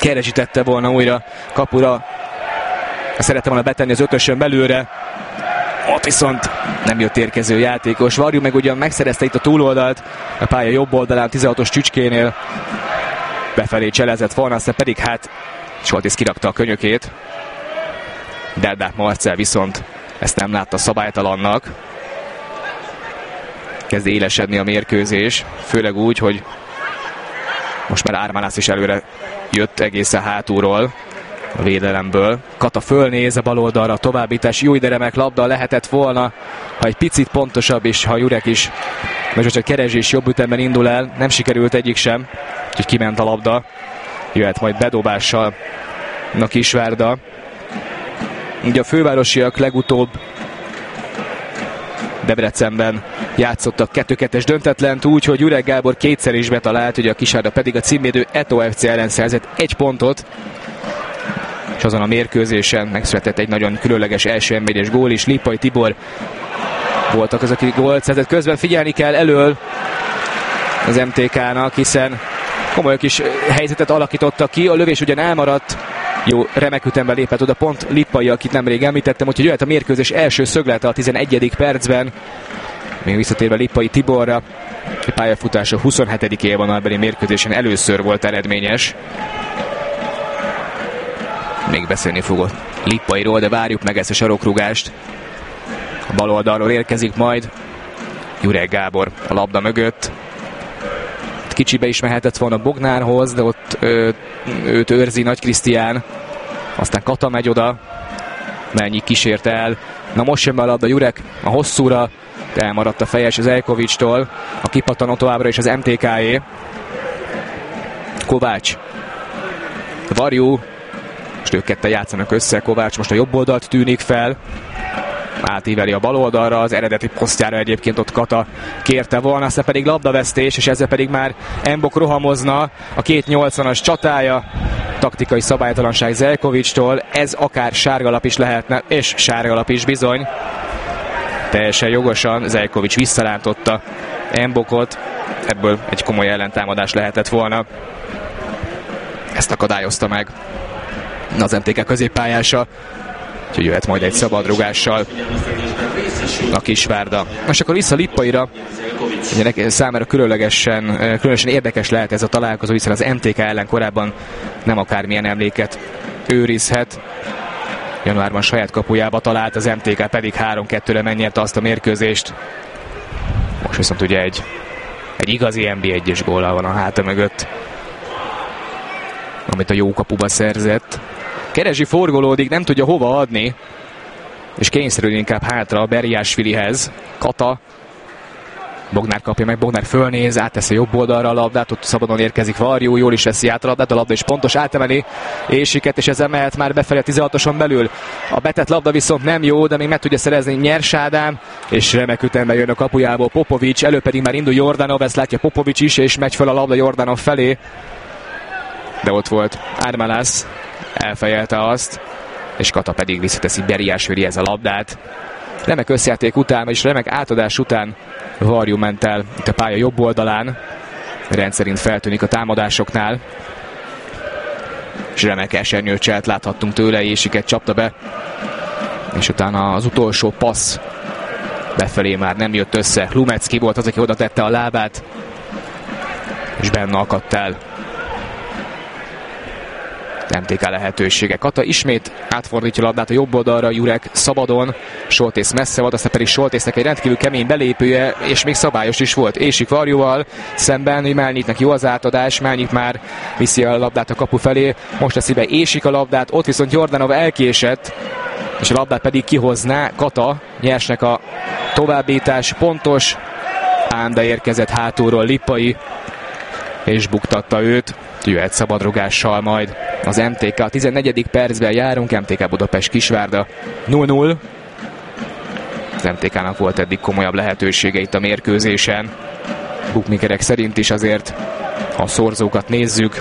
Kerezsi tette volna újra kapura. Szerette volna betenni az ötösön belőle. Ott viszont nem jött érkező játékos. Varjú meg ugyan megszerezte itt a túloldalt, a pálya jobb oldalán 16-os Csücskénél. Befelé cselezett volna, aztán pedig hát Soltész kirakta a könyökét. Delbák Marcell viszont ezt nem látta szabálytalannak. Kezd élesedni a mérkőzés, főleg úgy, hogy most már Ármánász is előre jött egészen hátulról a védelemből. Kata fölnéz a bal oldalra, továbbítás, jó ide remek labda lehetett volna, ha egy picit pontosabb is, ha Jurek is, most csak Kerezsi is jobb ütemben indul el, nem sikerült egyik sem, úgyhogy kiment a labda, jöhet majd bedobással a Kisvárda. Ugye a fővárosiak legutóbb Debrecenben játszottak 2-2-es döntetlent úgy, hogy Jurek Gábor kétszer is betalált, ugye a Kisvárda pedig a címvédő Eto FC ellen szerzett 1 pontot, és azon a mérkőzésen megszületett egy nagyon különleges első M1-es gól is. Lippai Tibor voltak az, aki gólt szerzett. Közben figyelni kell elől az MTK-nak, hiszen komoly kis helyzetet alakítottak ki, a lövés ugyan elmaradt, jó, remek ütemben lépett oda pont Lippai, akit nemrég említettem, úgyhogy jöhet a mérkőzés első szöglete a 11. percben. Még visszatérve Lippai Tiborra, a pályafutása 27. élvonalbeli mérkőzésen először volt eredményes. Még beszélni fogok Lippairól, de várjuk meg ezt a sarokrúgást. A bal oldalról érkezik majd Jurek Gábor a labda mögött. Kicsibe is mehetett volna Bognárhoz, de ott őt őrzi Nagy Krisztián. Aztán Kata megy oda, Melnyik kísérte el. Na most jön be a labda Jurek a hosszúra, de elmaradt a fejes az Ejkovicstól. A kipattanó továbbra is az MTK-é. Kovács. Varjú. Most ők ketten játszanak össze, Kovács most a jobb oldalt tűnik fel. Átíveli a bal oldalra, az eredeti posztjára egyébként ott Kata kérte volna, aztán pedig labdavesztés, és ezzel pedig már Embok rohamozna. A 2.80-as csatája, taktikai szabálytalanság Zeljkovicstól, ez akár sárgalap is lehetne, és sárgalap is bizony. Teljesen jogosan Zeljkovics visszarántotta Embokot, ebből egy komoly ellentámadás lehetett volna. Ezt akadályozta meg az MTK középpályása, úgyhogy jöhet majd egy szabadrugással a Kisvárda. Most akkor vissza Lippaira, ugye számára különösen érdekes lehet ez a találkozó, hiszen az MTK ellen korábban nem akármilyen emléket őrizhet. Januárban saját kapujába talált, az MTK pedig 3-2-re megnyerte azt a mérkőzést. Most viszont ugye egy igazi NB1-es góllal van a háta mögött, amit a jó kapuba szerzett. Kerezsi forgolódik, nem tudja hova adni, és kényszerül inkább hátra a Beriásvilihez. Kata. Bognár kapja meg, Bognár fölnéz, átteszi jobb oldalra a labdát, ott szabadon érkezik Varjú, jól is veszi át a labdát, a labda is pontos, átemeli Ésiket, és ezzel mehet már befelé a 16-oson belül. A betett labda viszont nem jó, de még meg tudja szerezni Nyers Ádám, és remek ütemben jön a kapujából Popovics, elő pedig már indul Jordanov, ezt látja Popovics is, és megy fel a labda Jordanov felé. De ott volt Ármálász, elfejelte azt, és Kata pedig visszateszi Beriásvilihez a labdát. Remek összjáték után, és remek átadás után Varjú ment el itt a pálya jobb oldalán. Rendszerint feltűnik a támadásoknál. És remek esernyőcselt láthattunk tőle, Ésiket csapta be. És utána az utolsó passz befelé már nem jött össze. Lumecki volt az, aki oda tette a lábát, és benne akadt el. MTK lehetősége. Kata ismét átfordítja a labdát a jobb oldalra, Jurek szabadon, Soltész messze volt, aztán pedig Soltésznek egy rendkívül kemény belépője, és még szabályos is volt. Ésik Varjúval szemben, Melnyiknek jó az átadás, Melnyik már viszi a labdát a kapu felé, most teszi be Ésik a labdát, ott viszont Jordanov elkésett, és a labdát pedig kihozná Kata. Nyersnek a továbbítás pontos, ám de érkezett hátulról Lippai, és buktatta őt. Jöhet szabadrugással majd az MTK. A 14. percben járunk, MTK Budapest Kisvárda 0-0. Az MTK-nak volt eddig komolyabb lehetősége itt a mérkőzésen. Bookmakerek szerint is azért, ha a szorzókat nézzük.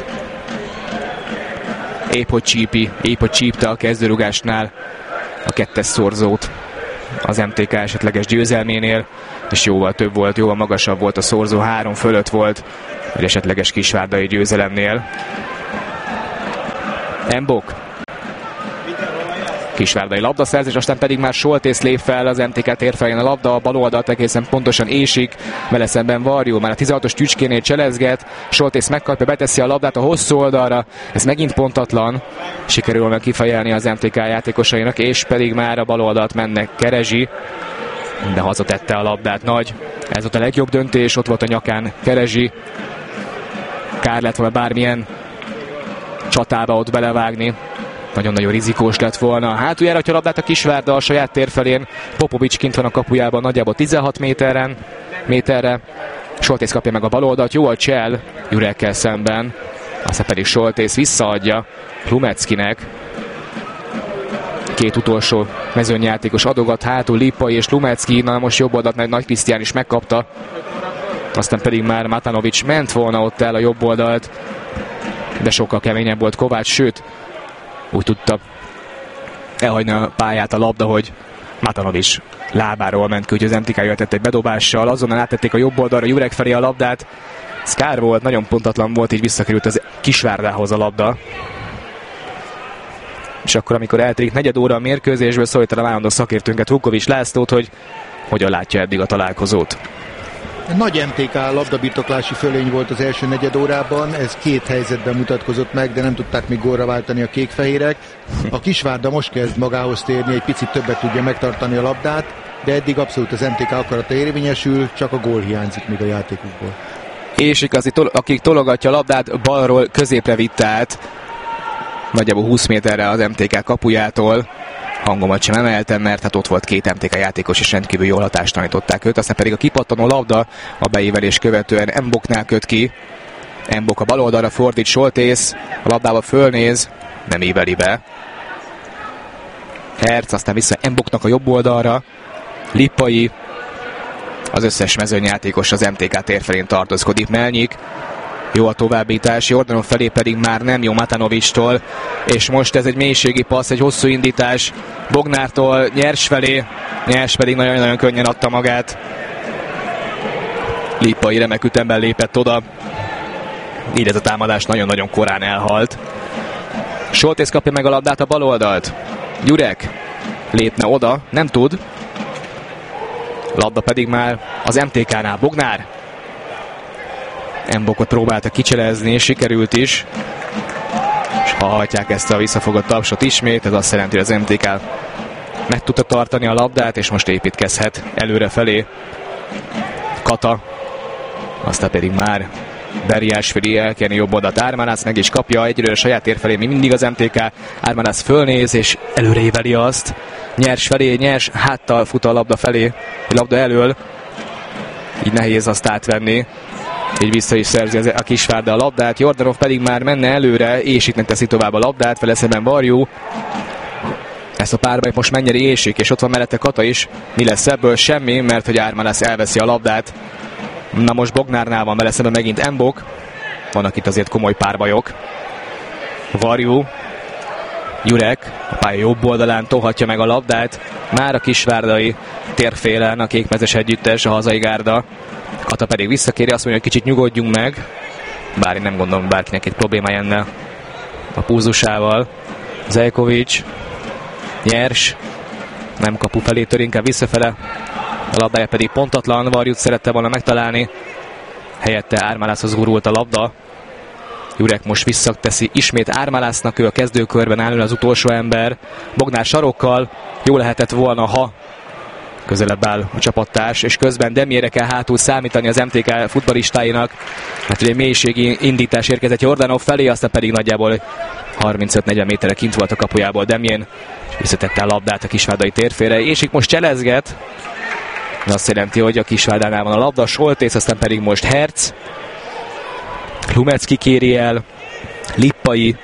Épp hogy csípte a kezdőrugásnál a 2-es szorzót az MTK esetleges győzelménél, és jóval több volt, jóval magasabb volt a szorzó, 3 fölött volt egy esetleges kisvárdai győzelemnél. Embok. Kisvárdai labdaszerzés, aztán pedig már Soltész lép fel az MTK térfelén a labda, a bal oldalt egészen pontosan ésik, vele szemben Varjú, már a 16-os tücskénél cselezget, Soltész megkapja, beteszi a labdát a hosszú oldalra, ez megint pontatlan, sikerül meg kifejelni az MTK játékosainak, és pedig már a bal oldalt mennek Kerezsi, de hazatette a labdát Nagy, ez volt a legjobb döntés, ott volt a nyakán Kerezsi, kár lett volna bármilyen csatába ott belevágni. Nagyon-nagyon rizikós lett volna. Hátuljára a labdát a Kisvárda a saját térfelén. Popovics kint van a kapujában nagyjából 16 méterre. Soltész kapja meg a bal oldalt. Jó a csel Jurekkel szemben. Aztán pedig Soltész visszaadja Lumeckinek. Két utolsó mezőnyjátékos adogat hátul, Lippai és Lumecki. Na most jobb oldalt Nagy Krisztián is megkapta. Aztán pedig már Matanovics ment volna ott el a jobb oldalt. De sokkal keményebb volt Kovács, sőt úgy tudta elhagyni a pályát a labda, hogy Matanovics lábáról ment ki, hogy az MTK jöhetett egy bedobással, azonnal áttették a jobb oldalra Jurek felé a labdát. Ez kár volt, nagyon pontatlan volt, így visszakerült az Kisvárdához a labda. És akkor, amikor eltelik negyed óra a mérkőzésből, szólítanám állandó szakértőnket, Vukovics Lászlót, hogy hogyan látja eddig a találkozót. Nagy MTK labdabirtoklási fölény volt az első negyed órában, ez két helyzetben mutatkozott meg, de nem tudták még gólra váltani a kékfehérek. A Kisvárda most kezd magához térni, egy picit többet tudja megtartani a labdát, de eddig abszolút az MTK akarata érvényesül, csak a gól hiányzik még a játékukból. És akik tologatja a labdát, balról középre vitte át, nagyjából 20 méterre az MTK kapujától. Hangomat sem emeltem, mert hát ott volt két MTK játékos, és rendkívül jól hatástalanították őt. Aztán pedig a kipattanó labda a beívelés követően Emboknál köt ki. Embok a bal oldalra fordít, Soltész a labdába fölnéz, nem íveli be. Herc, aztán vissza Emboknak a jobb oldalra. Lippai, az összes mezőnyjátékos az MTK térfelén tartózkodik. Melnyik, jó a továbbítás, Jordanov felé pedig már nem jó Matanovicstól, és most ez egy mélységi passz, egy hosszú indítás Bognártól Nyers felé, Nyers pedig nagyon-nagyon könnyen adta magát. Lippai remek ütemben lépett oda, így ez a támadás nagyon-nagyon korán elhalt. Soltész kapja meg a labdát a bal oldalt, Jurek lépne oda, nem tud, labda pedig már az MTK-nál, Bognár. Embokot próbálta kicselezni, és sikerült is. És hallhatják ezt a visszafogott tapsot ismét, ez azt jelenti, hogy az MTK meg tudta tartani a labdát, és most építkezhet előre felé. Kata, aztán pedig már Beriásfili elkenni jobb oldalt, Ármánász meg is kapja, egyről a saját tér felé, mi mindig az MTK. Ármánász fölnéz, és előréveli azt. Nyers felé, Nyers háttal fut a labda felé, a labda elől. Így nehéz azt átvenni. Így vissza is szerzi a Kisvárda a labdát, Jordanov pedig már menne előre, és itt teszi tovább a labdát, vele szemben Varjú. Ezt a párbajt most mennyire ésik, és ott van mellette Kata is. Mi lesz ebből? Semmi, mert hogy Ármánász elveszi a labdát. Na most Bognárnál van vele szemben megint Embok. Vannak itt azért komoly párbajok. Varjú, Jurek a pálya jobb oldalán tohatja meg a labdát. Már a kisvárdai térfélen a kékmezes együttes, a hazai gárda. Kata pedig visszakéri, azt mondja, hogy kicsit nyugodjunk meg. Bár én nem gondolom, bárkinek egy problémája enne a púzusával. Zejkovics, Nyers, nem kapu felé tör, inkább visszafele. A labdája pedig pontatlan, Varjút szerette volna megtalálni. Helyette Ármálászhoz gurult a labda. Jurek most visszateszi ismét Ármálásznak, ő a kezdőkörben áll, az utolsó ember. Bognár sarokkal, jó lehetett volna, ha közelebb áll a csapattárs, és közben Demjére kell hátul számítani az MTK futballistáinak, mert ugye mélységi indítás érkezett Jordanov felé, aztán pedig nagyjából 35-40 méterre kint volt a kapujából Demjén, és visszatette a labdát a kisvárdai térfére, és itt most cselezget, azt jelenti, hogy a Kisvárdánál van a labda, Soltész, aztán pedig most Herc, Lumecki kéri el, Lippai,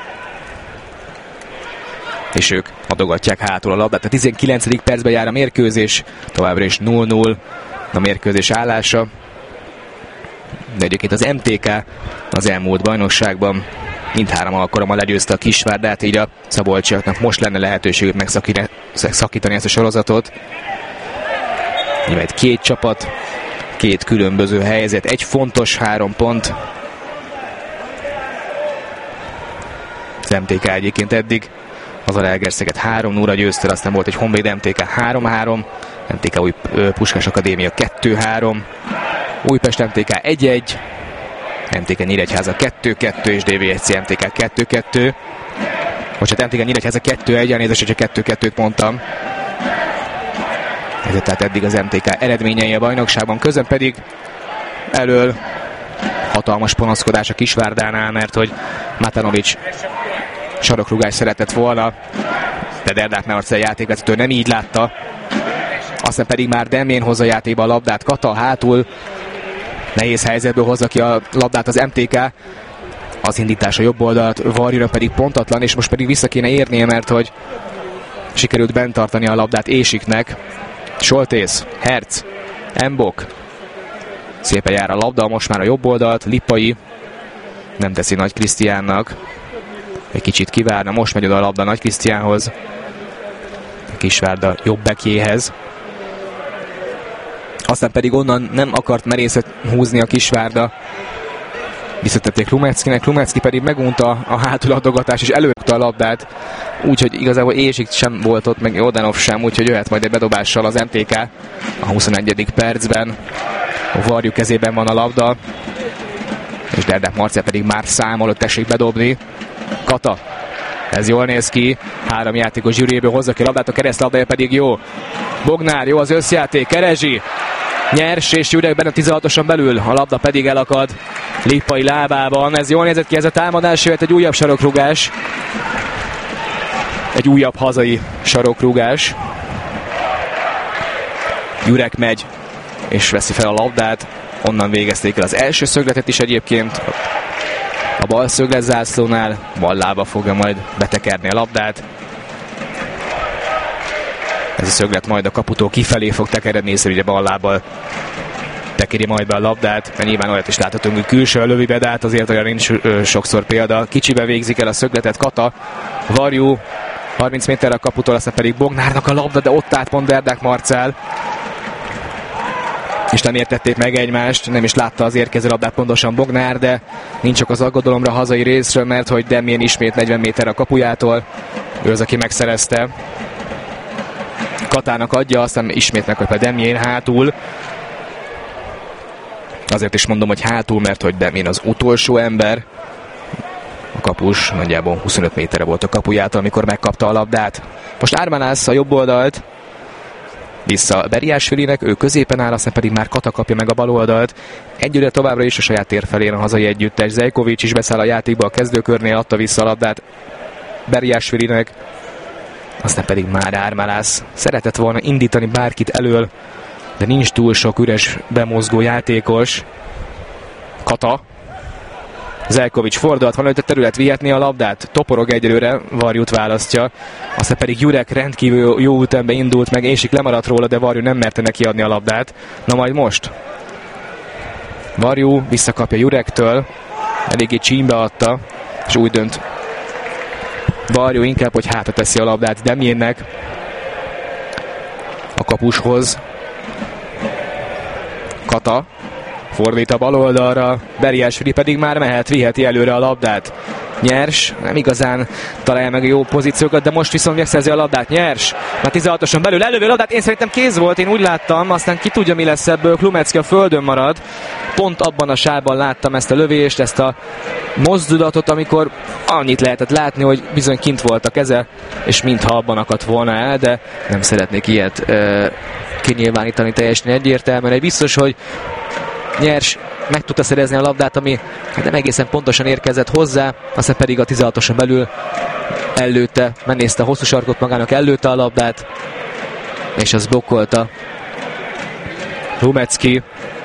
és ők adogatják hátul a labdát. A 19. percben jár a mérkőzés, továbbra is 0-0 a mérkőzés állása. De egyébként az MTK az elmúlt bajnokságban mindhárom alkalommal legyőzte a Kisvárdát, így a szabolcsiaknak most lenne lehetőségük megszakítani ezt a sorozatot. Nyilván két csapat, két különböző helyzet, egy fontos 3 pont. az MTK egyébként eddig. Az a Zalaegerszeget 3-0-ra győzte, aztán volt egy Honvéd MTK 3-3, MTK új Puskás Akadémia 2-3, Újpest MTK 1-1, MTK Nyíregyháza 2-2 és DVSC MTK 2-2. Bocsánat, MTK Nyíregyháza 2-1, elnézést, hogyha 2-2-t mondtam. Ez tehát eddig az MTK eredményei a bajnokságban, közben pedig elől hatalmas panaszkodás a Kisvárdánál, mert hogy Matanovics sarokrugás szeretett volna, de Derdák Marcell játékvezető nem így látta. Aztán pedig már Demjén hozza játékba a labdát, Kata hátul nehéz helyzetből hozza ki a labdát az MTK. Az indítás a jobb oldalt, Varjúnak pedig pontatlan, és most pedig vissza kéne érnie, mert hogy sikerült bent tartani a labdát Ésiknek. Soltész, Herc, Mbok. Szépen jár a labda, most már a jobb oldalt, Lippai nem teszi Nagy Krisztiánnak. Egy kicsit kivárna, most megy oda a labda Nagy Krisztiánhoz. A Kisvárda jobb bekjéhez. Aztán pedig onnan nem akart merészet húzni a Kisvárda. Visszatették Lumeckinek, Lumecki pedig megunta a hátuladogatás és előtte a labdát. Úgyhogy igazából Ésik sem volt ott, meg Jordanov sem, úgyhogy jöhet majd egy bedobással az MTK a 21. percben. A Varjú kezében van a labda, és Derdák Marcell pedig már számol, tessék bedobni. Kata, ez jól néz ki, 3 játékos zsűréből hozza ki a labdát, a keresztlabdája pedig jó. Bognár, jó az összjáték, Kerezsi, nyers, és Jurek benne 16-oson belül, a labda pedig elakad Lippai lábában. Ez jól nézett ki, ez a támadás, jöhet egy újabb sarokrugás. Egy újabb hazai sarokrugás. Jurek megy, és veszi fel a labdát. Onnan végezték el az első szögletet is egyébként. A bal szöglet zászlónál, bal lába fogja majd betekerni a labdát. Ez a szöglet majd a kaputól kifelé fog tekeredni, hiszen ugye bal lábbal tekeri majd be a labdát, mert nyilván olyat is láthatunk, hogy külső lövi be, de hát azért olyan nincs sokszor példa. Kicsibe végzik el a szögletet Kata, Varjú 30 méterre a kaputól, aztán pedig Bognárnak a labda, de ott átpont Derdák Marcell. És nem értették meg egymást, nem is látta az érkező labdát pontosan Bognár, de nincs csak az aggodalomra a hazai részről, mert hogy Demjén ismét 40 méterre a kapujától, ő az, aki megszerezte. Katának adja, aztán ismét megkapja Demjén hátul. Azért is mondom, hogy hátul, mert hogy Demjén az utolsó ember. A kapus nagyjából 25 méterre volt a kapujától, amikor megkapta a labdát. Most Ármánász a jobb oldalt, vissza Beriásvilinek, ő középen áll, aztán pedig már Kata kapja meg a bal oldalt. Egyre továbbra is a saját tér felén a hazai együttes. Zejkovics is beszáll a játékba a kezdőkörnél, adta vissza a labdát Beriásvilinek. Aztán pedig már Ármánász szeretett volna indítani bárkit elől, de nincs túl sok üres bemozgó játékos. Kata. Zejkovics fordult, van előtt a terület vihetné a labdát, toporog egyelőre, Varjút választja. Aztán pedig Jurek rendkívül jó ütembe indult meg, Ésik lemaradt róla, de Varjú nem merte neki adni a labdát. Na majd most. Varjú visszakapja Jurektől, eléggé csímbe adta, és úgy dönt Varjú inkább, hogy hátra teszi a labdát Demjénnek a kapushoz. Kata fordít a bal oldalra, Beriásvili pedig már mehet, viheti előre a labdát. Nyers, nem igazán találja meg a jó pozíciókat, de most viszont megszerzi a labdát. Nyers, már 16-oson belül elővő a labdát, én szerintem kéz volt, én úgy láttam, aztán ki tudja, mi lesz ebből, Klumecki a földön marad. Pont abban a sávban láttam ezt a lövést, ezt a mozdulatot, amikor annyit lehetett látni, hogy bizony kint volt a keze, és mintha abban akadt volna el, de nem szeretnék ilyet kinyilvánítani teljesen egyértelműen. Egy biztos, hogy Nyers meg tudta szerezni a labdát, ami nem egészen pontosan érkezett hozzá, aztán pedig a 16-oson belül előtte, megnézte a hosszú sarkot magának, előtte a labdát, és az blokkolta Lumecki.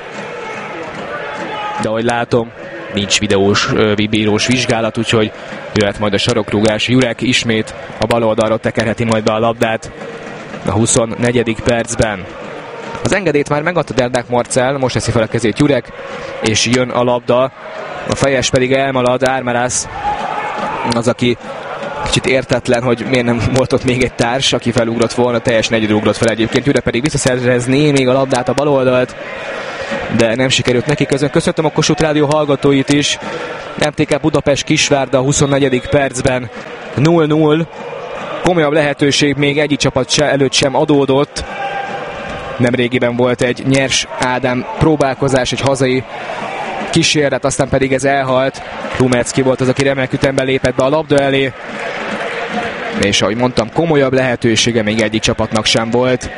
De ahogy látom, nincs bírós vizsgálat, úgyhogy jöhet majd a sarokrúgás. Jurek ismét a bal oldalról tekerheti majd be a labdát a 24. percben. Az engedélyt már megadta Derdák Marcell, most teszi fel a kezét Jurek, és jön a labda. A fejes pedig elmarad, Ármánász az, aki kicsit értetlen, hogy miért nem volt ott még egy társ, aki felugrott volna, teljes negyed ugrott fel egyébként. Jurek pedig visszaszerezné még a labdát, a bal oldalt. de nem sikerült neki. Közben köszöntöm a Kossuth Rádió hallgatóit is. MTK Budapest Kisvárda 24. percben 0-0. Komolyabb lehetőség még egyik csapat előtt sem adódott. Nemrégiben volt egy Nyers Ádám próbálkozás, egy hazai kísérlet, aztán pedig ez elhalt. Rumecki volt az, aki remek ütemben lépett be a labda elé. És ahogy mondtam, komolyabb lehetősége még egyik csapatnak sem volt.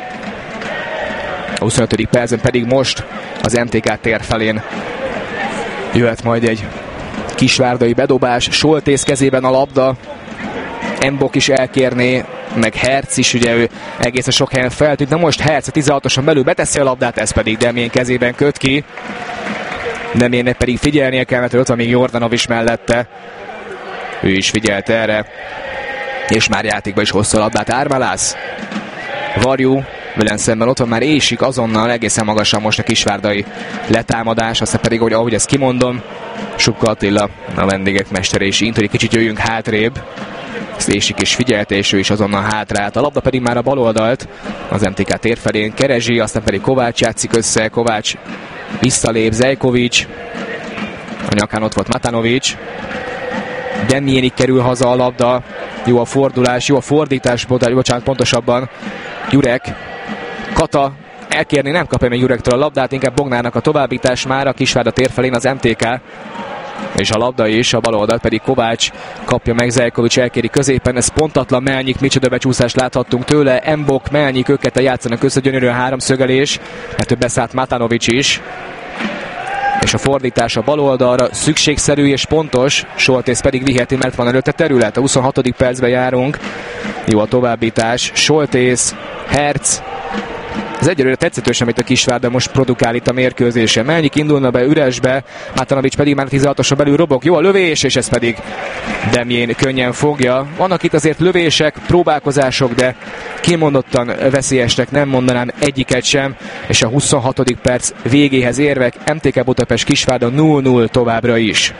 A 25. percben pedig most az MTK tér felén jöhet majd egy kisvárdai bedobás. Soltész kezében a labda. Embok is elkérné, meg Herz is, ugye ő egészen sok helyen feltűnt, de most Herz a 16-oson belül beteszi a labdát, ez pedig Demjén kezében köt ki. Demjénnek pedig figyelnie kell, mert ott van még Jordanov is mellette. Ő is figyelt erre. És már játékba is hozza a labdát Ármalász. Varjú, velem szemben ott van már Ésik, azonnal egészen magasan most a kisvárdai letámadás, aztán pedig, ahogy ezt kimondom, Supka Attila, a vendégek mestere is int, hogy egy kicsit jöjjünk hátrébb. Ezt Ésik is figyelte, és ő is azonnal hátrált. A labda pedig már a bal oldalt, az MTK tér felén keresi, aztán pedig Kovács játszik össze, Kovács visszalép, Zejkovics, a nyakán ott volt Matanovics, Demjénig kerül haza a labda, jó a fordulás, jó a fordítás, bocsánat, pontosabban Jurek, Kata elkérni nem kapja még Jurektől a labdát, inkább Bognárnak a továbbítás már a Kisvárda tér felén az MTK, és a labda is, a bal oldalt pedig Kovács kapja meg, Zejkovics elkéri középen, ez pontatlan, Melnyik, micsoda becsúszást láthattunk tőle, Embok, Melnyik, ők ketten játszanak össze, gyönyörűen háromszögelés, mert beszállt Matanovics is, és a fordítás a bal oldalra szükségszerű és pontos, Soltész pedig viheti, mert van előtte terület, a 26. percben járunk, jó a továbbítás, Soltész, Herz, ez egyelőre tetszetős, amit a Kisvárda most produkál itt a mérkőzésen. Melnyik indulna be üresbe, Matanovics pedig már 16-oson belül robog. Jó a lövés, és ez pedig Demjén könnyen fogja. Vannak itt azért lövések, próbálkozások, de kimondottan veszélyesnek nem mondanám egyiket sem. És a 26. perc végéhez érvek, MTK Budapest Kisvárda 0-0 továbbra is.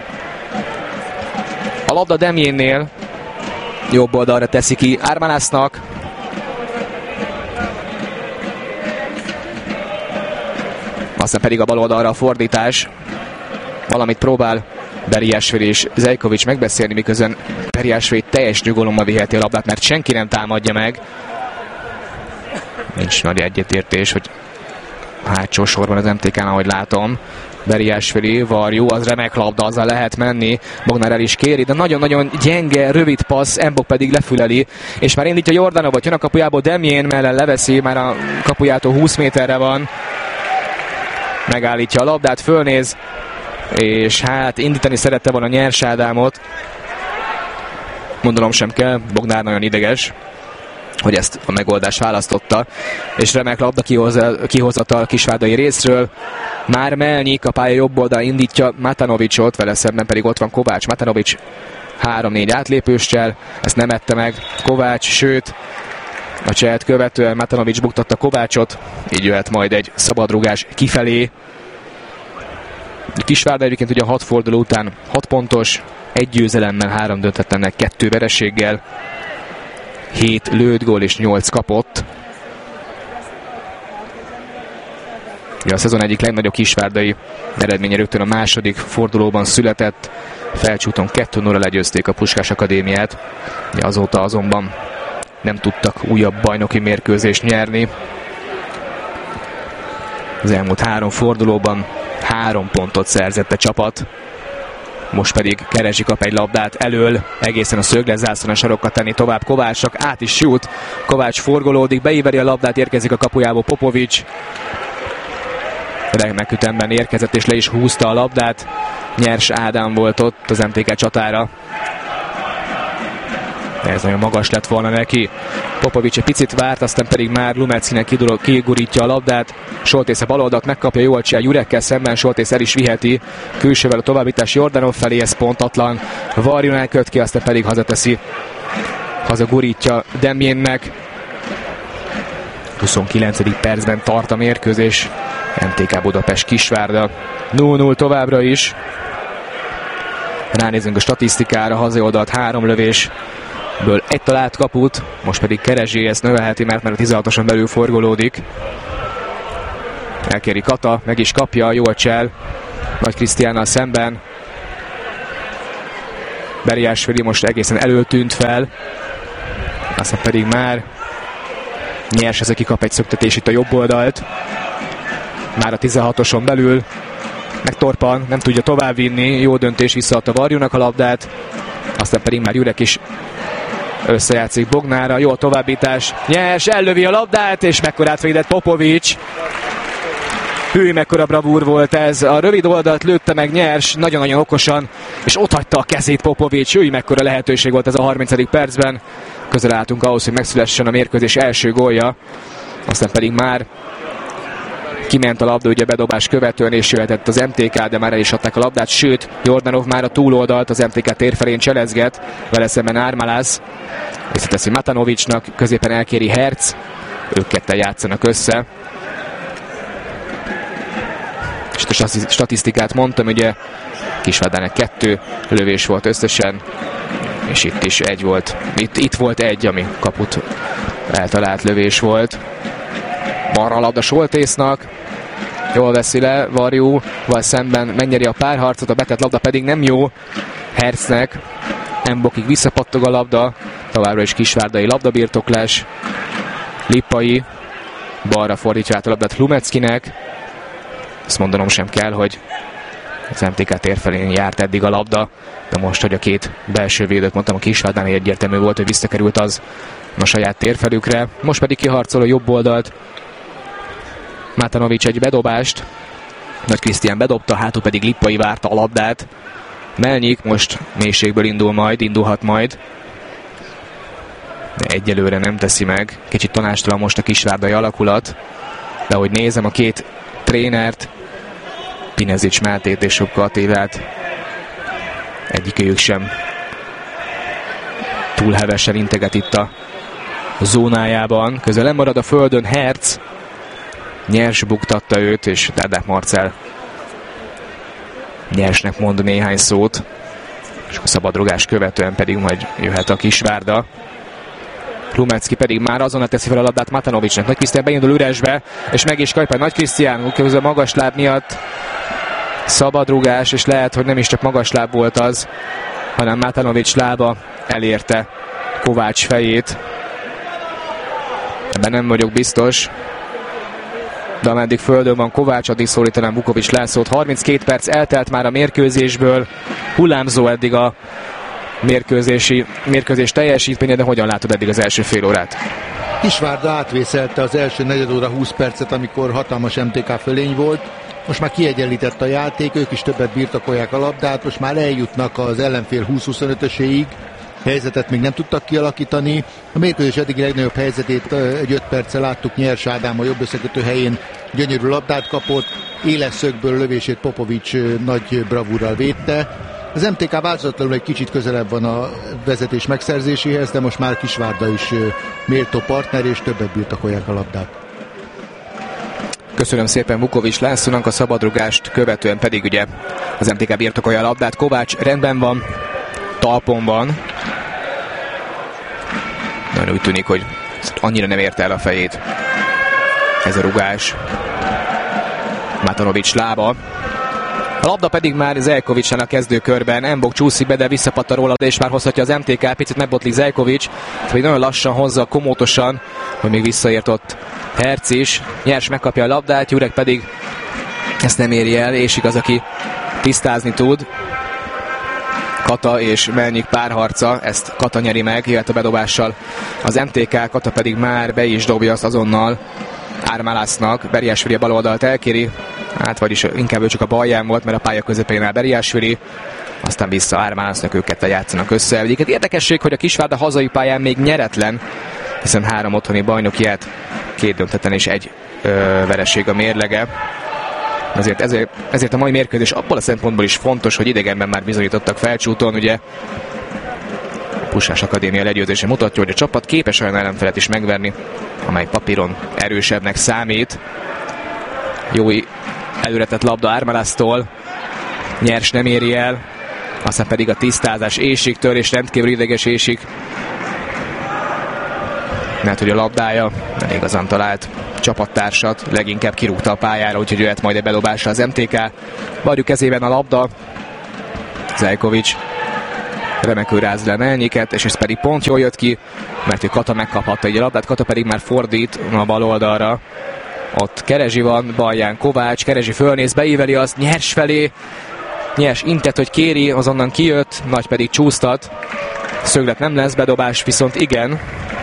A labda Demjénnél, jobb oldalra teszi ki Ármalásznak. Aztán pedig a bal oldalra a fordítás. Valamit próbál Beriásvili és Zejkovics megbeszélni, miközben Beriásvili teljes nyugalommal viheti a labdát, mert senki nem támadja meg. Nincs nagy egyetértés, hogy hátsó sorban az MTK-n, ahogy látom. Beriásvili, Varjú, az remek labda, azzal lehet menni. Bognár el is kéri, de nagyon-nagyon gyenge, rövid passz, Embok pedig lefüleli, és már indítja Jordanovot, jön a kapujából, Demjén mellett leveszi, már a kapujától 20 méterre van. Megállítja a labdát, fölnéz, és hát indítani szerette volna Nyers Ádámot. Mondanom sem kell, Bognár nagyon ideges, hogy ezt a megoldást választotta, és remek labda kihozatal kisvárdai részről. Már Melnyik a pálya jobb oldal indítja Matanovicsot, vele szemben pedig ott van Kovács. Matanovics 3-4 átlépőssel, ezt nem ette meg Kovács, sőt a csehet követően Matanovics buktatta Kovácsot, így jöhet majd egy szabadrugás kifelé. Kisvárda egyébként ugye 6 forduló után 6 pontos, 1 győzelemmel, 3 döntetlennek, 2 vereséggel, 7 lőtt gól és 8 kapott. Ja, a szezon egyik legnagyobb kisvárdai eredménye rögtön a második fordulóban született. Felcsúton 2-0-ra legyőzték a Puskás Akadémiát. Ja, azóta azonban nem tudtak újabb bajnoki mérkőzést nyerni. Az elmúlt 3 fordulóban 3 pontot szerzett a csapat. Most pedig Kerezsi kap egy labdát elől, egészen a szögletzászlón a sarokat tenni tovább Kovácsnak, át is jut. Kovács forgolódik, beíveri a labdát, érkezik a kapujából Popovics. Remek ütemben érkezett és le is húzta a labdát. Nyers Ádám volt ott az MTK csatára. Ez nagyon magas lett volna neki. Popovics egy picit várt, aztán pedig már Lumeckinek kigurítja a labdát. Soltész a bal oldalt megkapja, jól csinál Jurekkel szemben, Soltész el is viheti. Külsővel a továbbítás Jordanov felé, ez pontatlan. Varjunál köt ki, aztán pedig hazateszi. Hazagurítja Demjénnek. 29. percben tart a mérkőzés. MTK Budapest Kisvárda 0-0 továbbra is. Ránézünk a statisztikára, hazai oldalt 3 lövésből 1 talált kaput, most pedig Kerezsi ezt növelheti, mert már a 16-oson belül forgolódik. Elkéri Kata, meg is kapja, jó a csel Nagy Krisztiánnal szemben. Beriásvili most egészen elöltűnt fel, aztán pedig már Nyers, ez aki kap egy szöktetés itt a jobb oldalt. Már a 16-oson belül megtorpan, nem tudja továbbvinni, jó döntés, visszaadta Varjúnak a labdát, aztán pedig már Jurek is összejátszik Bognára, jó a továbbítás, Nyers ellövi a labdát, és mekkorát védett Popovics. Hű, mekkora bravúr volt ez, a rövid oldalt lőtte meg Nyers, nagyon-nagyon okosan, és ott hagyta a kezét Popovics, hű, mekkora lehetőség volt ez a 30. percben. Közel álltunk ahhoz, hogy megszülessen a mérkőzés első gólja, aztán pedig már kiment a labda ugye bedobás követően, és jöhetett az MTK, de már el is adták a labdát, sőt, Jordanov már a túloldalt az MTK térfelén cselezget, vele szemben Ármalász, visszateszi Matanovicsnak, középen elkéri Herc, ők ketten játszanak össze. És a statisztikát mondtam, ugye Kisvárdának 2 lövés volt összesen, és itt is 1 volt. Itt volt 1, ami kaput eltalált lövés volt. Marra a labda Soltésznak, jól veszi le Varjúval szemben, megnyeri a párharcot, a betett labda pedig nem jó Hercnek, Mbokig visszapattog a labda, továbbra is kisvárdai labdabirtoklás, Lippai balra fordítja át a labdát Hlumeckinek, azt mondanom sem kell, hogy az MTK térfelén járt eddig a labda, de most, hogy a 2 belső védőt mondtam, a Kisvárdán egyértelmű volt, hogy visszakerült az a saját térfelükre, most pedig kiharcol a jobb oldalt Matanovics egy bedobást, Nagy Krisztián bedobta, hátul pedig Lippai várta a labdát. Melnyik most mélységből indulhat majd. De egyelőre nem teszi meg. Kicsit tanástalan most a kisvárdai alakulat. De ahogy nézem a 2 trénert, Pinezics Mátét és Sobka Attilát, egyikőjük sem túl hevesen integet itt a zónájában. Közel marad a földön Herc, Nyers buktatta őt, és Dádák Marcell Nyersnek mond néhány szót, és a szabadrugás követően pedig majd jöhet a Kisvárda. Hlumecki pedig már azonnal teszi fel a labdát Matanovicsnak. Nagy Krisztián beindul üresbe, és meg is kapja Nagy Krisztián, közben magas láb miatt szabadrugás, és lehet, hogy nem is csak magas láb volt az, hanem Matanovics lába elérte Kovács fejét. Ebben nem vagyok biztos, de ameddig földön van Kovács, addig szólítanám Vukovics Lászlót. 32 perc eltelt már a mérkőzésből, hullámzó eddig a mérkőzés teljesítménye, de hogyan látod eddig az első fél órát? Kisvárda átvészelte az első negyed óra 20 percet, amikor hatalmas MTK fölény volt. Most már kiegyenlített a játék, ők is többet birtokolják a labdát, most már eljutnak az ellenfél 20-25-öséig. Helyzetet még nem tudtak kialakítani. A mérkőzés eddigi legnagyobb helyzetét egy 5 perccel láttuk, Nyers Ádám a jobb összekötő helyén gyönyörű labdát kapott, éles szögből lövését Popovics nagy bravúrral védte. Az MTK változatlanul egy kicsit közelebb van a vezetés megszerzéséhez, de most már Kisvárda is méltó partner, és többet birtokolják a labdát. Köszönöm szépen Vukovics Lászlónak, a szabadrugást követően pedig ugye az MTK birtokolja a labdát. Kovács rendben van, talpon van. Nagyon úgy tűnik, hogy annyira nem érte el a fejét ez a rugás. Matanovics lába. A labda pedig már Zeljkovicsnál a kezdőkörben. Mbok csúszik be, de visszapattan róla, és már hozhatja az MTK. Picit megbotlik Zeljkovics, hogy nagyon lassan hozza, komótosan, hogy még visszaért ott Herc is. Nyers megkapja a labdát, Jurek pedig ezt nem éri el, és igaz, aki tisztázni tud. Kata és Melnyik párharca, ezt Kata nyeri meg, jöhet a bedobással az MTK, Kata pedig már be is dobja azt azonnal Ármálásznak. Beriásvili a bal oldalt elkéri, hát vagyis inkább ő csak a balján volt, mert a pálya közepén áll Beriásvili, aztán vissza Ármálásznak, ők ketten játszanak össze. Egyébként érdekesség, hogy a Kisvárda hazai pályán még nyeretlen, hiszen 3 otthoni bajnokiát, 2 döntetlen és 1 vereség a mérlege. Ezért a mai mérkőzés abból a szempontból is fontos, hogy idegenben már bizonyítottak Felcsúton, ugye Puskás Akadémia legyőzése mutatja, hogy a csapat képes olyan ellenfelet is megverni, amely papíron erősebbnek számít. Jó előretett labda Ármalásztól, Nyers nem éri el, aztán pedig a tisztázás Ésiktől, és rendkívül ideges Ésik, mert hogy a labdája nem igazán talált csapattársat leginkább kirúgta a pályára, úgyhogy jöhet majd egy belobásra az MTK. Varjú kezében a labda. Zeljkovics remekül ráz le Melnyiket, és ez pedig pont jól jött ki, mert ő Kata megkaphatta egy labdát, Kata pedig már fordít a bal oldalra. Ott Kerezsi van, balján Kovács, Kerezsi fölnéz, beíveli azt, Nyers felé. Nyers intett, hogy kéri, azonnan kijött, Nagy pedig csúsztat. Szöglet nem lesz, bedobás viszont igen.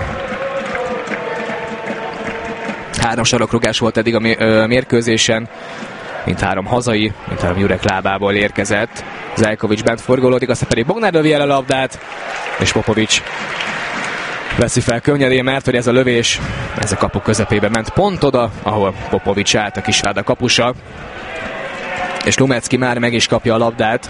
3 sarokrugás volt eddig a mérkőzésen, mindhárom hazai, mindhárom Jurek lábából érkezett. Zeljkovics bent forgolódik, aztán pedig Bognár lövi el a labdát, és Popovics veszi fel könnyedén, mert hogy ez a lövés, ez a kapu közepébe ment pont oda, ahol Popovics állt, a Kisvárda kapusa. És Lumecki már meg is kapja a labdát.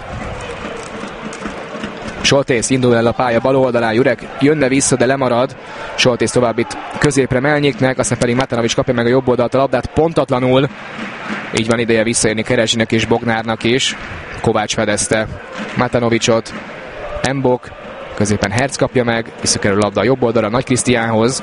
Soltész indul el a pálya bal oldalán, Jurek jönne vissza, de lemarad. Soltész továbbít középre Melnyiknek, aztán pedig Matanovics kapja meg a jobb oldalt a labdát pontatlanul. Így van ideje visszaérni Kerezsinek és Bognárnak is. Kovács fedezte Matanovicsot. Embok, középen Herc kapja meg, visszakerül a labda a jobb oldalra Nagy Krisztiánhoz.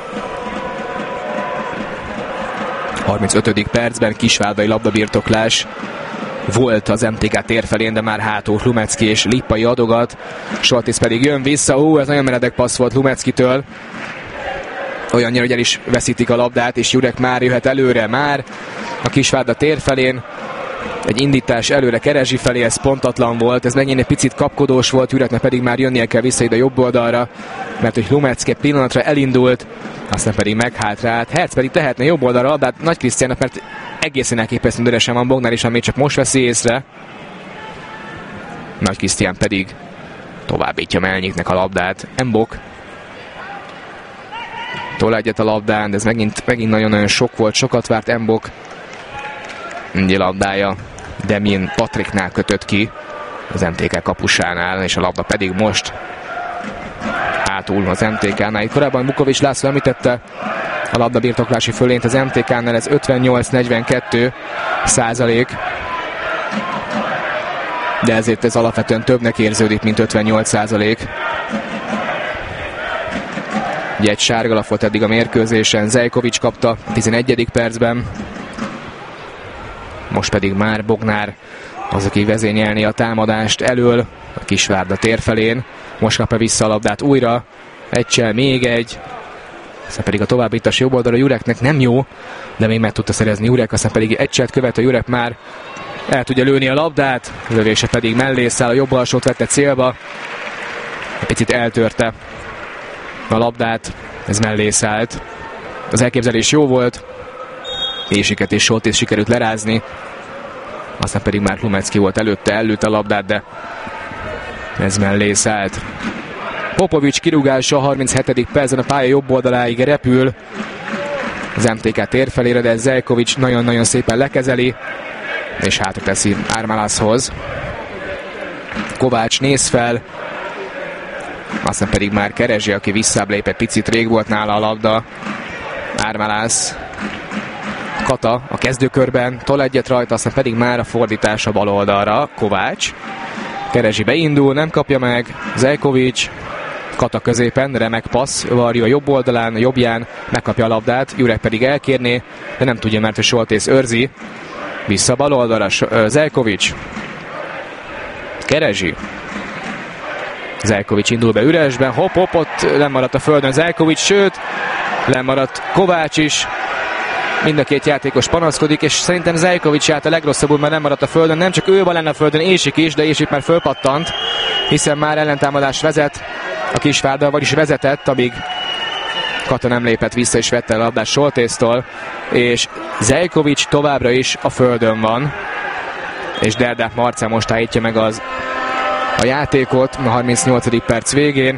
35. percben kisvárdai labdabirtoklás volt az MTK tér felén, de már hátul Lumecki és Lippai adogat. Soltész pedig jön vissza, ez nagyon meredek passz volt Lumeckitől. Olyannyira, hogy el is veszítik a labdát, és Jurek már jöhet előre, már a Kisvárda tér felén. Egy indítás előre Kerezsi felé, ez pontatlan volt, ez megint egy picit kapkodós volt, Jureknek pedig már jönnie kell vissza ide jobb oldalra, mert hogy Lumecki pillanatra elindult, aztán pedig meghátrált. Herc pedig tehetne jobb oldalra a labdát Nagy Krisztiánnak, mert egészen elképesztően üresen van Bognár is, ami csak most veszi észre. Nagy Krisztián pedig továbbítja Melnyiknek a labdát. Embok tol egyet a labdán, de ez megint nagyon-nagyon sok volt, sokat várt Embok. Egy labdája Demjén Patriknál kötött ki az MTK kapusánál, és a labda pedig most hátul az MTK-nál. Itt korábban Bukovics László említette a labdabirtoklási fölényt az MTK-nál, ez 58-42%, de ezért ez alapvetően többnek érződik, mint 58%. Ugye egy sárgalap volt eddig a mérkőzésen, Zeljkovics kapta a 11. percben, most pedig már Bognár az, aki vezényelni a támadást elől a Kisvárda tér felén. Most kapja vissza a labdát újra, egysel még egy, aztán pedig a továbbítás jobb oldalra Jureknek nem jó, de még meg tudta szerezni Jurek, aztán pedig egyset követ a Jurek, már el tudja lőni a labdát, lövése pedig mellé száll, a jobb alsót vette célba, egy picit eltörte a labdát, ez mellé szállt. Az elképzelés jó volt, Ésiket és Soltész sikerült lerázni, aztán pedig már Lumecki volt előtte, ellőtte a labdát, de ez mellé szállt. Popovics kirúgása a 37. percben a pálya jobb oldaláig repül az MTK tér felére, de Zeljkovics nagyon-nagyon szépen lekezeli, és hátra teszi Ármálászhoz. Kovács néz fel, aztán pedig már Kerezsi, aki visszább lép egy picit, rég volt nála a labda. Ármálász, Kata a kezdőkörben, tol egyet rajta, aztán pedig már a fordítás a bal oldalra. Kovács, Kerezsi beindul, nem kapja meg, Zeljkovics, Kata középen, remek passz, Varjú a jobb oldalán, a jobbján, megkapja a labdát, Jurek pedig elkérné, de nem tudja, mert a Soltész őrzi. Vissza a bal oldalra, Zeljkovics, Kerezsi, Zeljkovics indul be üresben, hopp, ott lemaradt a földön Zeljkovics, sőt, lemaradt Kovács is. Mind a két játékos panaszkodik, és szerintem Zeljkovics járt a legrosszabbul, mert nem maradt a földön. Nem csak ő van lenne a földön, Ésik is, de Ésik már fölpattant, hiszen már ellentámadás vezet a Kisvárda, vagyis vezetett, amíg Kata nem lépett vissza és vette a labdát Soltésztól, és Zeljkovics továbbra is a földön van, és Derdák Marcell most állítja meg a játékot a 38. perc végén.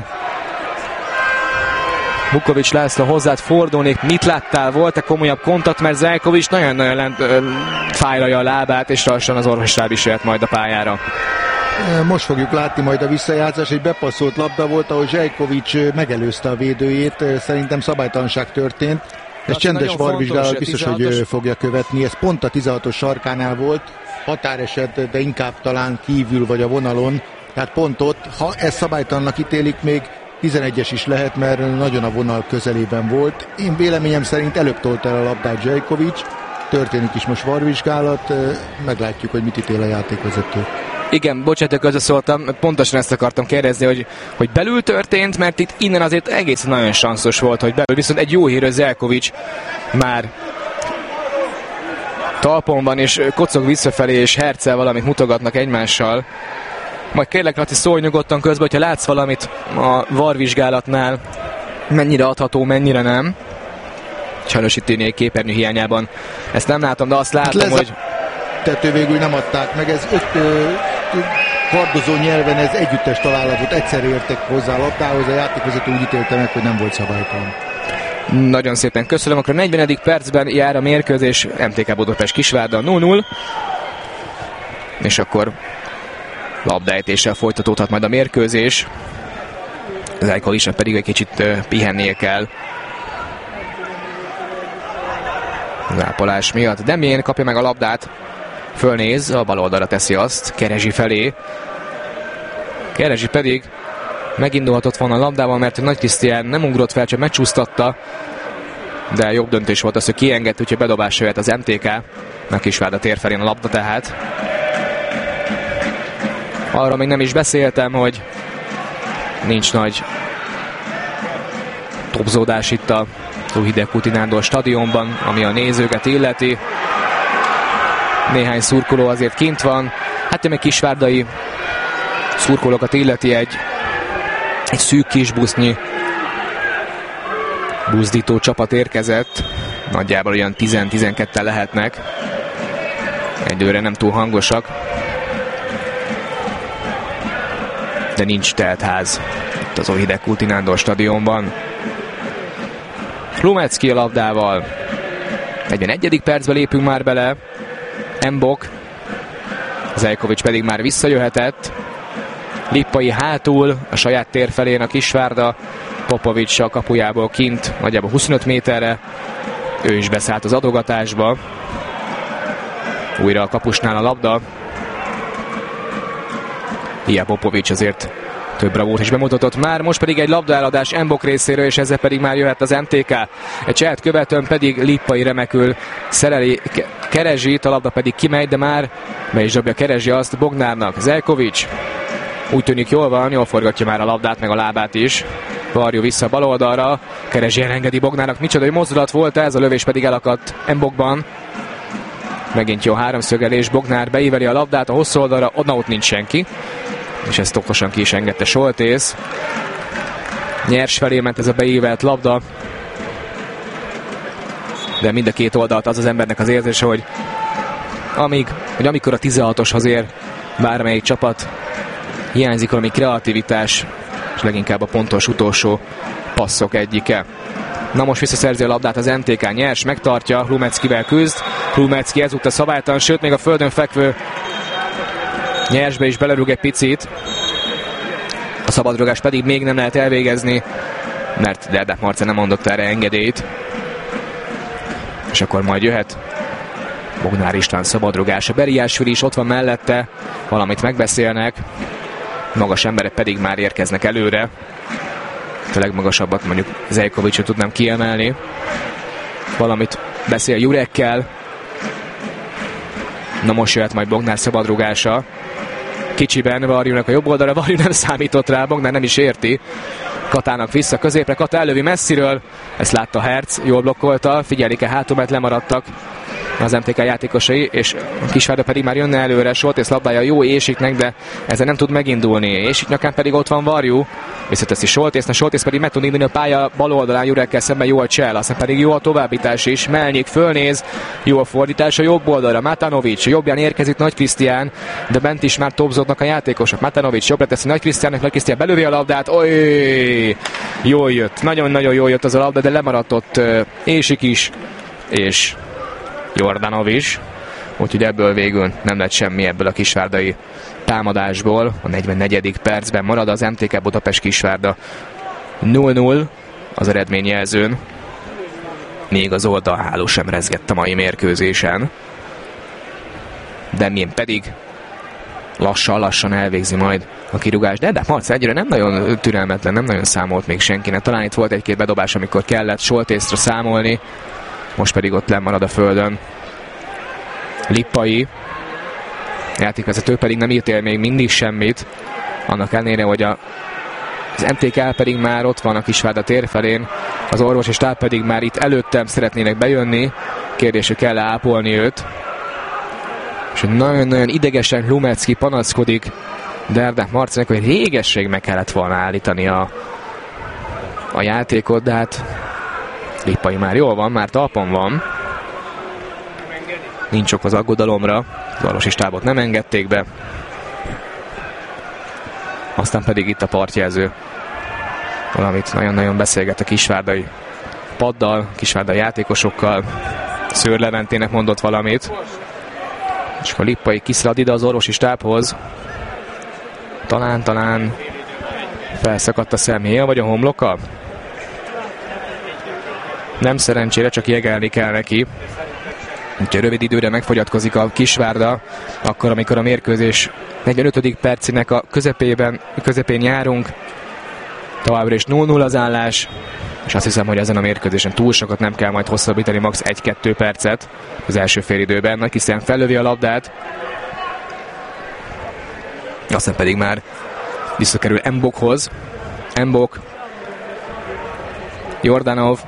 Bukovics László, hozzád fordulnék, mit láttál? Volt-e komolyabb kontakt, mert Zeljkovics nagyon-nagyon fájlalja a lábát, és lassan az orvosstáb is jöhet majd a pályára. Most fogjuk látni majd a visszajátszás, egy bepasszolt labda volt, ahol Zeljkovics megelőzte a védőjét, szerintem szabálytalanság történt. Ez csendes VAR-vizsgálat biztos, hogy fogja követni, ez pont a 16-os sarkánál volt, határeset, de inkább talán kívül vagy a vonalon, tehát pont ott, ha ezt szabálytalannak ítélik, még 11-es is lehet, mert nagyon a vonal közelében volt. Én véleményem szerint előbb tolta el a labdát Zeljkovics, történik is most VAR-vizsgálat, meglátjuk, hogy mit ítél a játékvezető. Igen, bocsánat, közösszóltam, pontosan ezt akartam kérdezni, hogy belül történt, mert itt innen azért egészen nagyon sanszos volt, hogy belül, viszont egy jó hír, hogy Zeljkovics már talpon van, és kocog visszafelé, és Herccel valamit mutogatnak egymással. Majd kérlek, Laci, szólj nyugodtan közben, hogyha látsz valamit a VAR-vizsgálatnál, mennyire adható, mennyire nem. Sajnos itt egy képernyő hiányában ezt nem látom, de azt látom, hogy... Tető végül nem adták meg, ez kardozó nyelven ez együttes találat volt, egyszerre értek hozzá a labdához, a játékvezető úgy ítélte meg, hogy nem volt szabálytalan. Nagyon szépen köszönöm, akkor a 40. percben jár a mérkőzés, MTK Budapest Kisvárda 0-0, és akkor labdaejtéssel folytatódhat majd a mérkőzés. Zeljkovicsnak pedig egy kicsit pihennie kell az ápolás miatt. Demjén kapja meg a labdát, fölnéz, a bal oldalra teszi azt, Kerezsi felé. Kerezsi pedig megindulhatott volna a labdával, mert Nagy Krisztián nem ugrott fel, csak megcsúsztatta, de jobb döntés volt az, hogy kiengedte, úgyhogy bedobásra jöhet az MTK-nak, Kisvárda tér felén a labda tehát. Arról még nem is beszéltem, hogy nincs nagy topzódás itt a Hidegkúti Nándor stadionban, ami a nézőket illeti. Néhány szurkoló azért kint van. Hát még kisvárdai szurkolókat illeti egy szűk kis busznyi buzdító csapat érkezett. Nagyjából olyan 10-12-tel lehetnek. Egyőre nem túl hangosak. De nincs teltház itt az Hidegkúti Nándor stadionban. Hlumetzki a labdával. 41. percbe lépünk már bele. Mbok. Zeljkovics pedig már visszajöhetett. Lippai hátul a saját tér felén a Kisvárda. Popovics a kapujából kint, nagyjából 25 méterre. Ő is beszállt az adogatásba. Újra a kapusnál a labda. Ilyen Popovics azért több bravúrt is bemutatott már, most pedig egy labdaeladás Mbok részéről, és ezzel pedig már jöhet az MTK. Egy csehet követően pedig Lippai remekül szereli Kerezsit, a labda pedig kimegy, de már be is dobja Kerezsi azt Bognárnak. Zeljkovics úgy tűnik jól forgatja már a labdát, meg a lábát is. Varjú vissza bal oldalra, Kerezsi elengedi Bognárnak, micsoda mozdulat volt ez, a lövés pedig elakadt Mbokban. Megint jó háromszögelés, Bognár beíveli a labdát a hosszú oldalra, ott nincs senki. És ezt okosan ki is engedte Soltész. Nyers felé ment ez a beívelt labda. De mind a két oldalt az embernek az érzése, hogy amikor a 16-oshoz ér bármelyik csapat, hiányzik valami kreativitás, és leginkább a pontos utolsó passzok egyike. Na most visszaszerzi a labdát az MTK, Nyers megtartja, Hlumetzkivel küzd. Hlumetzki ezúttal szabálytalan, sőt még a földön fekvő Nyersbe is belerúg egy picit. A szabadrugás pedig még nem lehet elvégezni, mert Derdák Marca nem mondott erre engedélyt. És akkor majd jöhet Bognár István szabadrugása. Beriásvili is ott van mellette, valamit megbeszélnek. Magas emberek pedig már érkeznek előre. A legmagasabbat mondjuk Zeljkovicsot tudnám kiemelni. Valamit beszél Jurekkel. Na most jöhet majd Bognár szabadrugása. Kicsiben Varjúnak a jobb oldalra, Varjú nem számított rá, Bognár nem is érti. Katának vissza középre, Kata elővi messziről, ezt látta Herc, jól blokkolta, figyelik-e hátul, mert lemaradtak az MTK játékosai, és a Kisvárda pedig már jönne előre, Soltész labdája jó Ésiknek, de ezzel nem tud megindulni. Ésik nyakán pedig ott van Varjú, visszateszi Soltésznek, Soltész pedig meg tud indulni a pálya bal oldalán, Jurekkel szemben jó a csel, aztán pedig jó a továbbítás is, Melnyik fölnéz, jó a fordítás a jobb oldalra, Matanovics, jobbján érkezik Nagy Krisztián, de bent is már topzódnak a játékosok. Matanovics jobbra teszi Nagy Krisztiánnak, Nagy Krisztián belövi a labdát, jól jött, nagyon-nagyon jól jött az a labda, de lemaradt ott Ésik is, és Jordanov is, úgyhogy ebből végül nem lett semmi ebből a kisvárdai támadásból. A 44. percben marad az MTK Budapest Kisvárda 0-0 az eredményjelzőn. Még az oldalháló sem rezgett a mai mérkőzésen. Demjén pedig lassan elvégzi majd a kirúgást. De Marci egyre nem nagyon türelmetlen, nem nagyon számolt még senkinek. Talán itt volt egy-két bedobás, amikor kellett Soltészra számolni, most pedig ott lemarad a földön Lippai. Játékvezető pedig nem írt el még mindig semmit, annak ellenére, hogy az MTK pedig már ott van a Kisvárda tér felén, az orvos és stáb pedig már itt előttem szeretnének bejönni, kérdés, hogy kell ápolni őt. És nagyon-nagyon idegesen Lumecki panaszkodik Derdák Marcinak, hogy régesség meg kellett volna állítani a játékot, de hát Lippai már jól van, már talpon van. Nincs ok az aggodalomra, az orvosi stábot nem engedték be. Aztán pedig itt a partjelző valamit nagyon-nagyon beszélget a kisvárdai paddal, kisvárdai játékosokkal. Szőr Leventének mondott valamit. És akkor Lippai kiszalad ide az orvosi stábhoz. Talán felszakadt a szemhéja, vagy a homloka? Nem szerencsére, csak jegelni kell neki. Úgyhogy rövid időre megfogyatkozik a Kisvárda, akkor, amikor a mérkőzés 45. percének a közepén járunk. Továbbra is 0-0 az állás, és azt hiszem, hogy ezen a mérkőzésen túl sokat nem kell majd hosszabbítani, max. 1-2 percet az első félidőben. Nagy Krisztián fellövi a labdát, aztán pedig már visszakerül Mbokhoz. Mbok, Jordanov,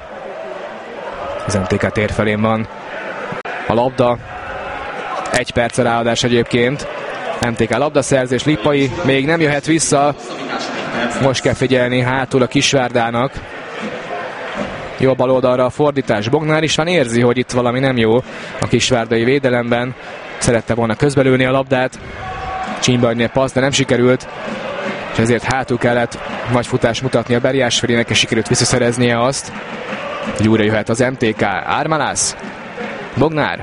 az MTK tér felén van a labda, 1 perc a ráadás egyébként. MTK labdaszerzés, Lippai még nem jöhet vissza, most kell figyelni hátul a Kisvárdának. Jó bal oldalra a fordítás, Bognár is van, érzi, hogy itt valami nem jó a kisvárdai védelemben, szerette volna közbelőni a labdát, csínybe adni a passz, de nem sikerült, és ezért hátul kellett nagy futást mutatni a Beriásferinek, és sikerült visszaszereznie azt, hogy újra jöhet az MTK. Ármalász, Bognár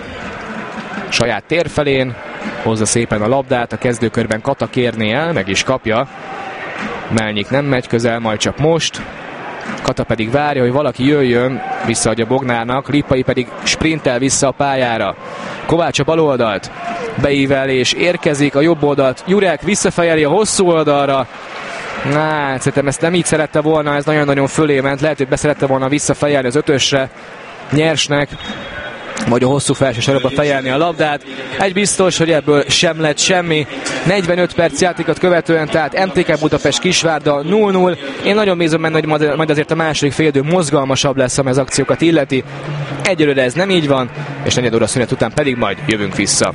saját tér felén hozza szépen a labdát, a kezdőkörben Kata kérné el, meg is kapja. Melnyik nem megy közel, majd csak most. Kata pedig várja, hogy valaki jöjjön, visszaadja Bognárnak, Lippai pedig sprintel vissza a pályára. Kovács a bal oldalt beível és érkezik, a jobb oldalt Jurek visszafejeli a hosszú oldalra. Szerintem ezt nem így szerette volna, ez nagyon-nagyon fölé ment, lehet, hogy beszerette volna visszafejelni az ötösre, Nyersnek, vagy a hosszú felső sarokba fejelni a labdát. Egy biztos, hogy ebből sem lett semmi. 45 perc játékot követően, tehát MTK Budapest Kisvárda 0-0. Én nagyon bízom benne, hogy majd azért a második félidő mozgalmasabb lesz, ami az akciókat illeti. Egyelőre ez nem így van, és negyed óra szünet után pedig majd jövünk vissza.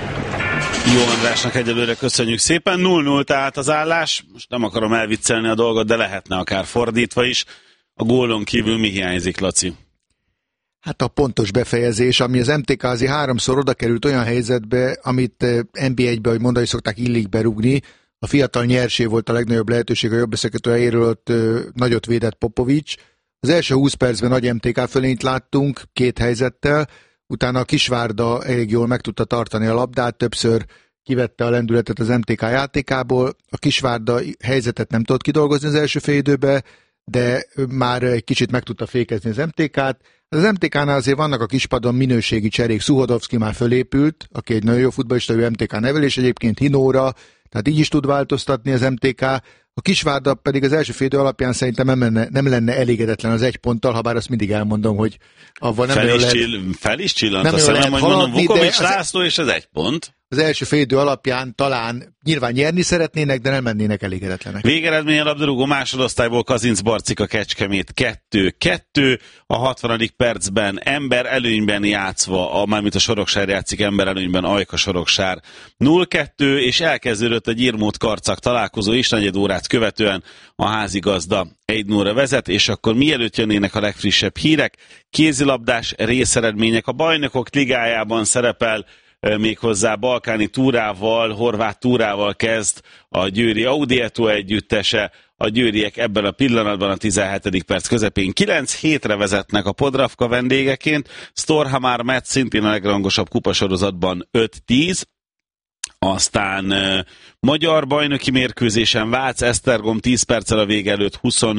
Jó Andrásnak egyelőre köszönjük szépen. 0-0 tehát az állás. Most nem akarom elviccelni a dolgot, de lehetne akár fordítva is. A gólon kívül mi hiányzik, Laci? Hát a pontos befejezés, ami az MTK azért 3-szor oda került olyan helyzetbe, amit NB1-be, ahogy mondani szokták, illik berúgni. A fiatal Nyersé volt a legnagyobb lehetőség a jobb összekötő helyéről, ott nagyot védett Popovics. Az első 20 percben nagy MTK fölényt láttunk, 2 helyzettel, utána a Kisvárda elég jól meg tudta tartani a labdát, többször kivette a lendületet az MTK játékából. A Kisvárda helyzetet nem tudott kidolgozni az első félidőbe, de már egy kicsit meg tudta fékezni az MTK-t. Az MTK-nál azért vannak a kispadon minőségi cserék. Szuhodovszki már fölépült, aki egy nagyon jó futballista, ő MTK nevelés, egyébként Hinóra, tehát így is tud változtatni az MTK. A Kisvárda pedig az első félidő alapján szerintem nem lenne elégedetlen az 1 ponttal, ha bár azt mindig elmondom, hogy avval nem fel is csillant a szemem, hogy mondom, Vukovics László és az 1 pont. Az első félidő alapján talán nyilván nyerni szeretnének, de nem lennének elégedetlenek. Végeredmény a labdarúgó másodosztályból Kazinc Barcika Kecskemét 2-2. A 60. percben ember előnyben játszva, mármint a Soroksár játszik ember előnyben, Ajka Soroksár 0-2, és elkezdődött egy Irmót Karcag találkozó is, negyed órát követően a házigazda 1-0-ra vezet, és akkor mielőtt jönnének a legfrissebb hírek, kézilabdás részeredmények. A Bajnokok Ligájában szerepel méghozzá balkáni túrával, horvát túrával kezd a győri Audieto együttese. A győriek ebben a pillanatban a 17. perc közepén 9-7-re vezetnek a Podravka vendégeként. Storhamar Metz szintén a legrangosabb kupasorozatban 5-10. Aztán magyar bajnoki mérkőzésen Vác-Esztergom 10 perccel a vége előtt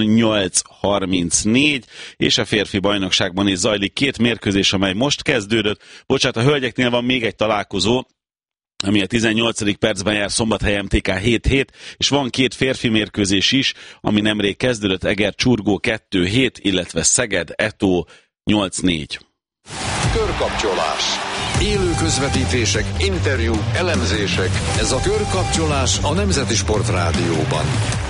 28-34, és a férfi bajnokságban is zajlik 2 mérkőzés, amely most kezdődött. Bocsánat, a hölgyeknél van még egy találkozó, ami a 18. percben jár Szombathely MTK 7-7, és van 2 férfi mérkőzés is, ami nemrég kezdődött, Eger Csurgó 2-7, illetve Szeged Eto 8-4. Körkapcsolás. Élő közvetítések, interjú, elemzések. Ez a Körkapcsolás a Nemzeti Sport Rádióban.